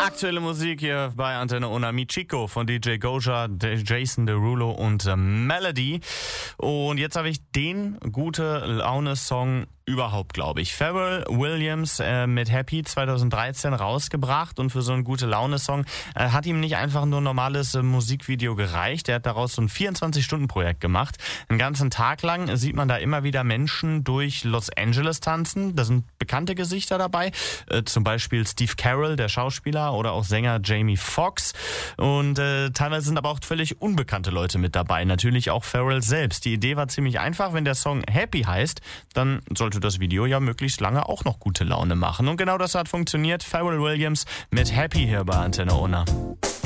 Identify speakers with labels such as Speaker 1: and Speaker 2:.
Speaker 1: Aktuelle Musik hier bei Antenne Ona. Michiko von DJ Goja, Jason Derulo und Melody. Und jetzt habe ich den Gute-Laune-Song überhaupt, glaube ich. Pharrell Williams mit Happy 2013 rausgebracht, und für so einen Gute-Laune-Song hat ihm nicht einfach nur ein normales Musikvideo gereicht. Er hat daraus so ein 24-Stunden-Projekt gemacht. Einen ganzen Tag lang sieht man da immer wieder Menschen durch Los Angeles tanzen. Da sind bekannte Gesichter dabei, zum Beispiel Steve Carell, der Schauspieler, oder auch Sänger Jamie Foxx. Und teilweise sind aber auch völlig unbekannte Leute mit dabei. Natürlich auch Pharrell selbst. Die Idee war ziemlich einfach. Wenn der Song Happy heißt, dann sollte das Video ja möglichst lange auch noch gute Laune machen. Und genau das hat funktioniert. Pharrell Williams mit Happy hier bei Antenne Ona.